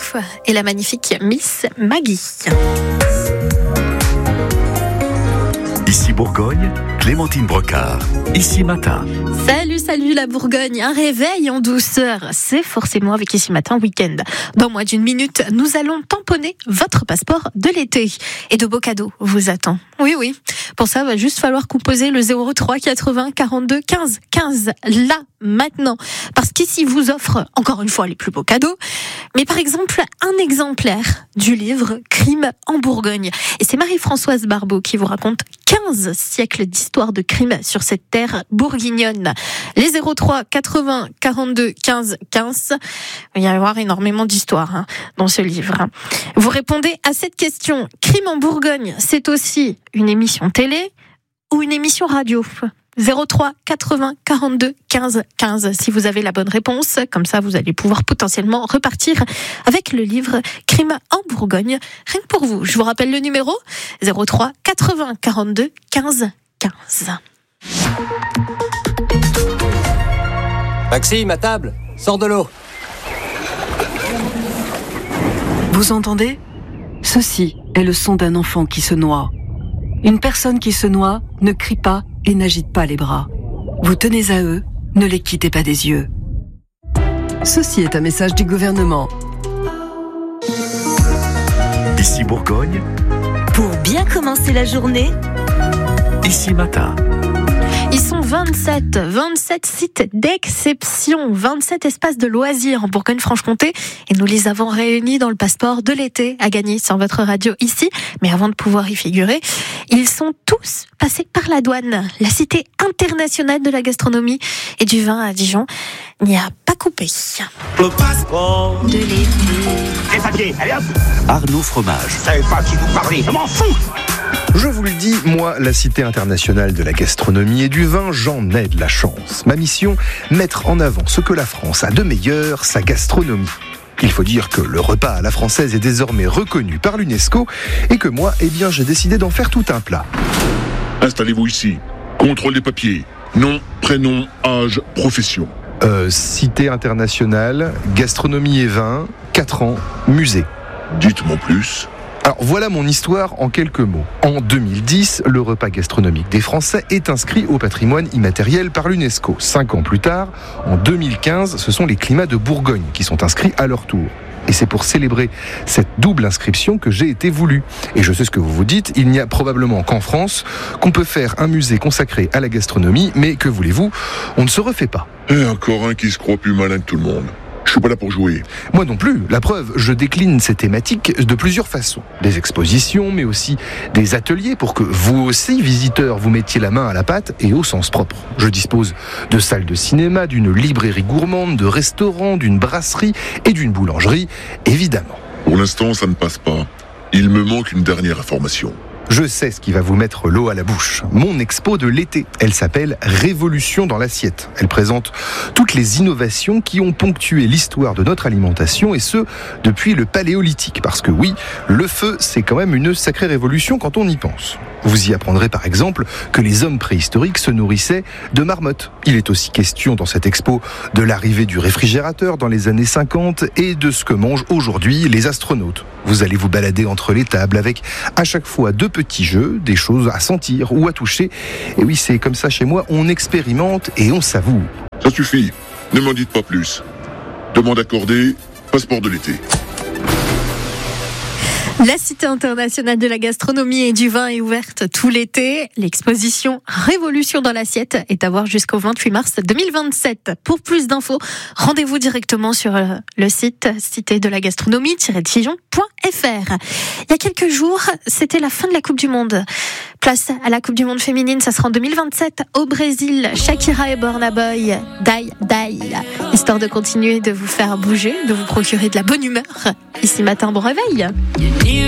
et la magnifique Miss Maggie. Ici Bourgogne, Clémentine Brocard. Ici Matin. Salut la Bourgogne, un réveil en douceur. C'est forcément avec Ici Matin Week-end. Dans moins d'une minute, nous allons tamponner votre passeport de l'été. Et de beaux cadeaux vous attendent. Oui. Pour ça, il va juste falloir composer le 03 80 42 15 15. Là, maintenant. Parce qu'ici vous offre, encore une fois, les plus beaux cadeaux. Mais par exemple, un exemplaire du livre Crime en Bourgogne. Et c'est Marie-Françoise Barbeau qui vous raconte 15 siècles d'histoire de crime sur cette terre bourguignonne. Les 03 80 42 15 15. Il va y avoir énormément d'histoires dans ce livre. Vous répondez à cette question. Crime en Bourgogne, c'est aussi une émission télé ou une émission radio ? 03 80 42 15 15 si vous avez la bonne réponse. Comme ça, vous allez pouvoir potentiellement repartir avec le livre Crime en Bourgogne. Rien que pour vous. Je vous rappelle le numéro 03 80 42 15 15. Maxime, à table, sors de l'eau. Vous entendez ? Ceci est le son d'un enfant qui se noie. Une personne qui se noie ne crie pas et n'agite pas les bras. Vous tenez à eux, ne les quittez pas des yeux. Ceci est un message du gouvernement. Ici Bourgogne, Pour bien commencer la journée, Ici Matin. Ils sont 27 sites d'exception, 27 espaces de loisirs en Bourgogne-Franche-Comté et nous les avons réunis dans le passeport de l'été à gagner sur votre radio ici. Mais avant de pouvoir y figurer, ils sont tous passés par la douane, la cité internationale de la gastronomie et du vin à Dijon. N'y a pas coupé. Le passeport de l'été. Les papiers, allez hop. Arnaud Fromage. Je savais pas à qui vous parlez, je m'en fous. Je vous le dis, moi, la Cité internationale de la gastronomie et du vin, j'en ai de la chance. Ma mission, mettre en avant ce que la France a de meilleur, sa gastronomie. Il faut dire que le repas à la française est désormais reconnu par l'UNESCO et que moi, j'ai décidé d'en faire tout un plat. Installez-vous ici. Contrôle des papiers. Nom, prénom, âge, profession. Cité internationale, gastronomie et vin, 4 ans, musée. Dites-moi plus. Alors voilà mon histoire en quelques mots. En 2010, le repas gastronomique des Français est inscrit au patrimoine immatériel par l'UNESCO. 5 ans plus tard, en 2015, ce sont les climats de Bourgogne qui sont inscrits à leur tour. Et c'est pour célébrer cette double inscription que j'ai été voulu. Et je sais ce que vous vous dites, il n'y a probablement qu'en France qu'on peut faire un musée consacré à la gastronomie, mais que voulez-vous, on ne se refait pas. Et encore un qui se croit plus malin que tout le monde. Je suis pas là pour jouer. Moi non plus. La preuve, je décline ces thématiques de plusieurs façons. Des expositions, mais aussi des ateliers pour que vous aussi, visiteurs, vous mettiez la main à la pâte et au sens propre. Je dispose de salles de cinéma, d'une librairie gourmande, de restaurants, d'une brasserie et d'une boulangerie, évidemment. Pour l'instant, ça ne passe pas. Il me manque une dernière information. Je sais ce qui va vous mettre l'eau à la bouche. Mon expo de l'été. Elle s'appelle Révolution dans l'assiette. Elle présente toutes les innovations qui ont ponctué l'histoire de notre alimentation et ce, depuis le paléolithique. Parce que oui, le feu, c'est quand même une sacrée révolution quand on y pense. Vous y apprendrez par exemple que les hommes préhistoriques se nourrissaient de marmottes. Il est aussi question dans cette expo de l'arrivée du réfrigérateur dans les années 50 et de ce que mangent aujourd'hui les astronautes. Vous allez vous balader entre les tables avec à chaque fois 2 petits jeux, des choses à sentir ou à toucher. Et oui, c'est comme ça chez moi, on expérimente et on savoure. Ça suffit, ne m'en dites pas plus. Demande accordée, passeport de l'été. La Cité internationale de la gastronomie et du vin est ouverte tout l'été. L'exposition Révolution dans l'assiette est à voir jusqu'au 28 mars 2027. Pour plus d'infos, rendez-vous directement sur le site citédelagastronomie-dijon.fr. Il y a quelques jours, c'était la fin de la Coupe du Monde. Place à la Coupe du Monde féminine, ça sera en 2027 au Brésil. Shakira et Burna Boy, Die, histoire de continuer de vous faire bouger, de vous procurer de la bonne humeur. Ici Matin, bon réveil.